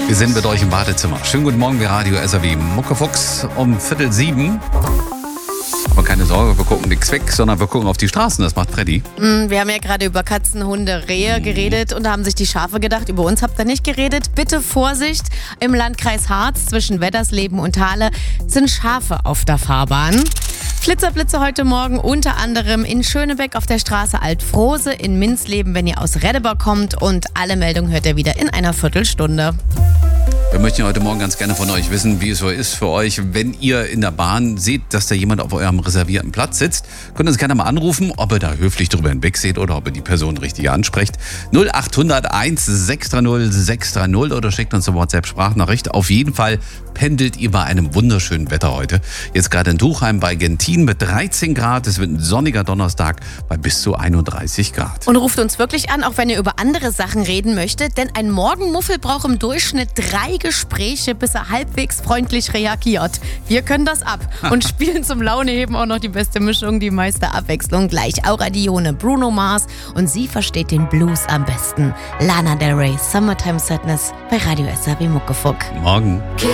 Wir sind mit euch im Badezimmer. Schönen guten Morgen, wir Radio SAW Muckefuchs um 6:45. Aber keine Sorge, wir gucken nichts weg, sondern wir gucken auf die Straßen. Das macht Freddy. Wir haben ja gerade über Katzen, Hunde, Rehe geredet und da haben sich die Schafe gedacht, über uns habt ihr nicht geredet. Bitte Vorsicht, im Landkreis Harz zwischen Weddersleben und Thale sind Schafe auf der Fahrbahn. Blitzerblitze heute Morgen unter anderem in Schönebeck auf der Straße Altfrose, in Minzleben, wenn ihr aus Reddebar kommt, und alle Meldungen hört ihr wieder in einer Viertelstunde. Wir möchten heute Morgen ganz gerne von euch wissen, wie es so ist für euch, wenn ihr in der Bahn seht, dass da jemand auf eurem reservierten Platz sitzt. Könnt ihr uns gerne mal anrufen, ob ihr da höflich drüber hinweg seht oder ob ihr die Person richtig ansprecht. 0800 1630 630 oder schickt uns eine WhatsApp-Sprachnachricht. Auf jeden Fall pendelt ihr bei einem wunderschönen Wetter heute. Jetzt gerade in Tuchheim bei Gentin mit 13 Grad. Es wird ein sonniger Donnerstag bei bis zu 31 Grad. Und ruft uns wirklich an, auch wenn ihr über andere Sachen reden möchtet, denn ein Morgenmuffel braucht im Durchschnitt 3 Gespräche, bis er halbwegs freundlich reagiert. Wir können das ab und spielen zum Launeheben auch noch die beste Mischung, die meiste Abwechslung. Gleich Aura Dione, Bruno Mars, und sie versteht den Blues am besten. Lana Del Rey, Summertime Sadness bei Radio SAW Muckefuck. Morgen.